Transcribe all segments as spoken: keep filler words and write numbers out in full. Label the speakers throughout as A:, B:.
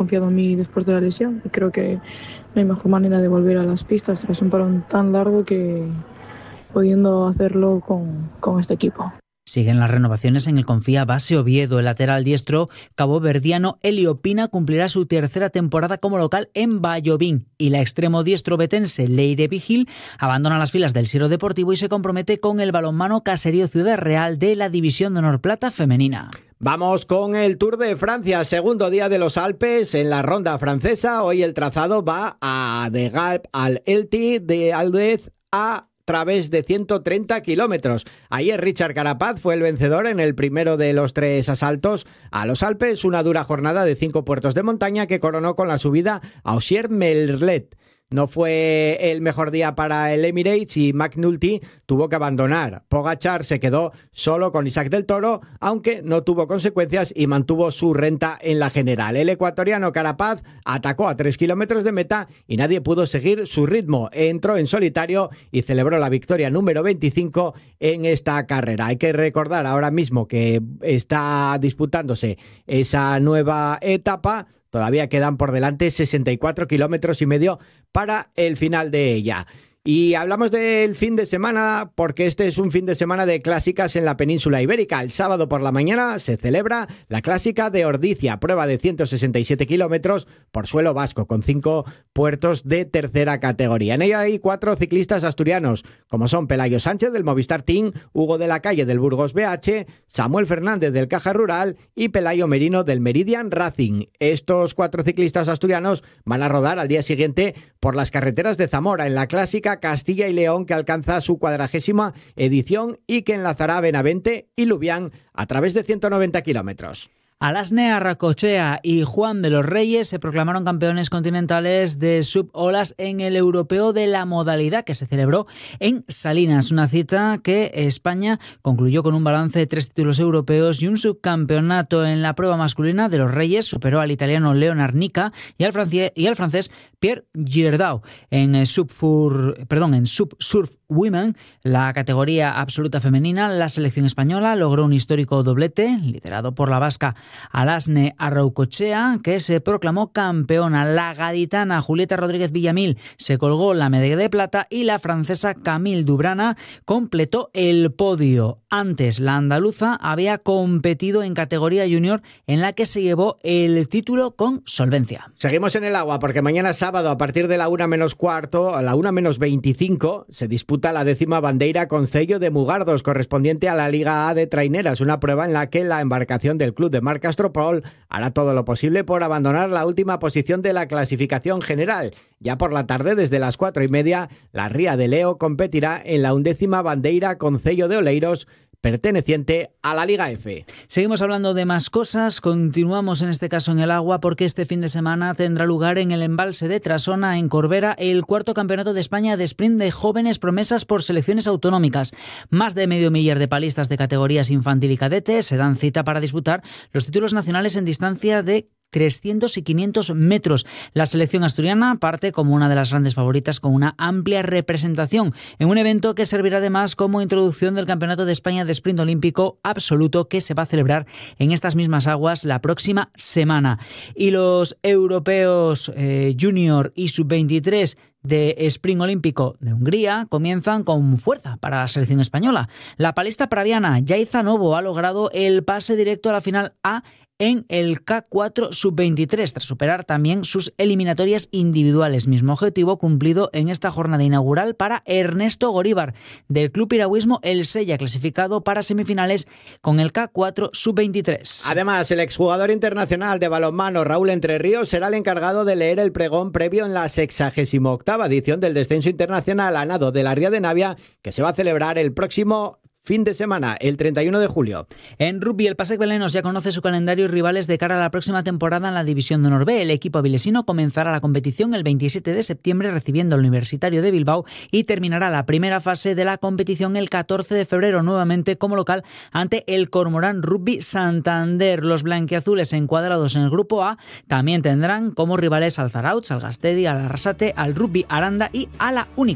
A: confiado en mí después de la lesión. Y creo que no hay mejor manera de volver a las pistas tras un parón tan largo que pudiendo hacerlo con, con este equipo.
B: Siguen las renovaciones en el Confía Base Oviedo. El lateral diestro caboverdiano Elio Pina cumplirá su tercera temporada como local en Vallovín y la extremo diestro betense Leire Vigil abandona las filas del Siro Deportivo y se compromete con el balonmano Caserío Ciudad Real de la División de Honor Plata femenina.
C: Vamos con el Tour de Francia, segundo día de los Alpes en la ronda francesa. Hoy el trazado va a de Gap al Elti, de Aldez a través de ciento treinta kilómetros. Ayer Richard Carapaz fue el vencedor en el primero de los tres asaltos a los Alpes, una dura jornada de cinco puertos de montaña que coronó con la subida a Ossier-Merlet. No fue el mejor día para el Emirates y McNulty tuvo que abandonar. Pogačar se quedó solo con Isaac del Toro, aunque no tuvo consecuencias y mantuvo su renta en la general. El ecuatoriano Carapaz atacó a tres kilómetros de meta y nadie pudo seguir su ritmo. Entró en solitario y celebró la victoria número veinticinco en esta carrera. Hay que recordar ahora mismo que está disputándose esa nueva etapa. Todavía quedan por delante sesenta y cuatro kilómetros y medio para el final de ella. Y hablamos del fin de semana porque este es un fin de semana de clásicas en la península ibérica. El sábado por la mañana se celebra la clásica de Ordizia, prueba de ciento sesenta y siete kilómetros por suelo vasco, con cinco puertos de tercera categoría. En ella hay cuatro ciclistas asturianos, como son Pelayo Sánchez del Movistar Team, Hugo de la Calle del Burgos B H, Samuel Fernández del Caja Rural y Pelayo Merino del Meridian Racing. Estos cuatro ciclistas asturianos van a rodar al día siguiente por las carreteras de Zamora en la clásica Castilla y León, que alcanza su cuadragésima edición y que enlazará a Benavente y Lubián a través de ciento noventa kilómetros.
B: Alasne Arracochea y Juan de los Reyes se proclamaron campeones continentales de subolas en el europeo de la modalidad que se celebró en Salinas, una cita que España concluyó con un balance de tres títulos europeos y un subcampeonato. En la prueba masculina de los Reyes superó al italiano Leonard Nica y al francés, y al francés Pierre Girdau. En subfur, perdón, en subsurf women, la categoría absoluta femenina, la selección española logró un histórico doblete liderado por la vasca Alasne Arraucochea, que se proclamó campeona. La gaditana Julieta Rodríguez Villamil se colgó la medalla de plata y la francesa Camille Dubrana completó el podio. Antes, la andaluza había competido en categoría junior, en la que se llevó el título con solvencia.
C: Seguimos en el agua porque mañana sábado a partir de la una menos cuarto, a la una menos veinticinco, se disputa la décima bandeira Concello de Mugardos, correspondiente a la Liga A de Traineras, una prueba en la que la embarcación del club de Mar Castropol hará todo lo posible por abandonar la última posición de la clasificación general. Ya por la tarde, desde las cuatro y media, la Ría de Leo competirá en la undécima bandeira Concello de Oleiros, perteneciente a la Liga F.
B: Seguimos hablando de más cosas, continuamos en este caso en el agua porque este fin de semana tendrá lugar en el embalse de Trasona, en Corbera, el cuarto campeonato de España de sprint de jóvenes promesas por selecciones autonómicas. Más de medio millar de palistas de categorías infantil y cadete se dan cita para disputar los títulos nacionales en distancia de trescientos y quinientos metros. La selección asturiana parte como una de las grandes favoritas con una amplia representación en un evento que servirá además como introducción del Campeonato de España de Sprint Olímpico Absoluto, que se va a celebrar en estas mismas aguas la próxima semana. Y los europeos eh, Junior y sub veintitrés de Sprint Olímpico de Hungría comienzan con fuerza para la selección española. La palista praviana Yaiza Novo ha logrado el pase directo a la final A en el K cuatro sub veintitrés, tras superar también sus eliminatorias individuales. Mismo objetivo cumplido en esta jornada inaugural para Ernesto Goríbar, del Club Piragüismo El Sella, clasificado para semifinales con el K cuatro sub veintitrés.
C: Además, el exjugador internacional de balonmano Raúl Entre Ríos será el encargado de leer el pregón previo en la sexagésima octava edición del descenso internacional a nado de la Ría de Navia, que se va a celebrar el próximo fin de semana, el treinta y uno de julio.
B: En rugby, el Pasec Belenos ya conoce su calendario y rivales de cara a la próxima temporada en la División de Honor B. El equipo avilesino comenzará la competición el veintisiete de septiembre recibiendo al Universitario de Bilbao y terminará la primera fase de la competición el catorce de febrero, nuevamente como local ante el Cormorán Rugby Santander. Los blanquiazules encuadrados en el grupo A también tendrán como rivales al Zarautz, al Gastedi, al Arrasate, al Rugby Aranda y a la Única.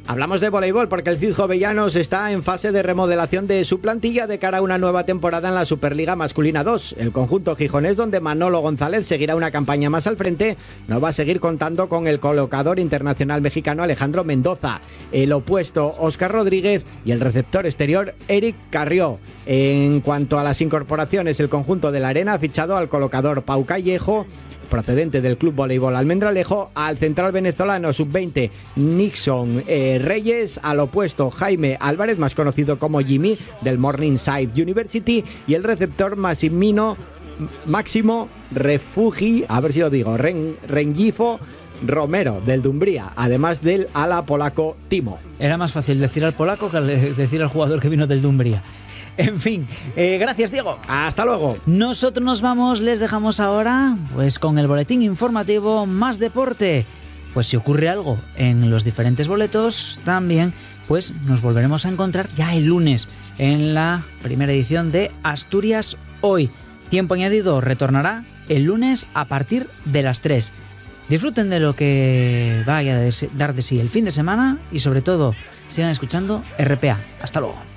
C: Hablamos de voleibol porque el Cid Jovellanos está en fase de remodelación de su plantilla de cara a una nueva temporada en la Superliga Masculina dos. El conjunto gijonés, donde Manolo González seguirá una campaña más al frente, no va a seguir contando con el colocador internacional mexicano Alejandro Mendoza, el opuesto Óscar Rodríguez y el receptor exterior Eric Carrió. En cuanto a las incorporaciones, el conjunto de la Arena ha fichado al colocador Pau Callejo, procedente del Club Voleibol Almendralejo, al central venezolano sub veinte Nixon eh, Reyes, al opuesto Jaime Álvarez, más conocido como Jimmy, del Morningside University, y el receptor Massimino Máximo Refugi, a ver si lo digo, Ren, Rengifo Romero, del Dumbría, además del ala polaco Timo.
B: Era más fácil decir al polaco que decir al jugador que vino del Dumbría. En fin, eh, gracias Diego.
C: Hasta luego.
B: Nosotros nos vamos, les dejamos ahora pues con el boletín informativo Más Deporte. Pues si ocurre algo en los diferentes boletos, también pues nos volveremos a encontrar ya el lunes en la primera edición de Asturias Hoy. Tiempo Añadido retornará el lunes a partir de las tres. Disfruten de lo que vaya a dar de sí el fin de semana y sobre todo sigan escuchando R P A. Hasta luego.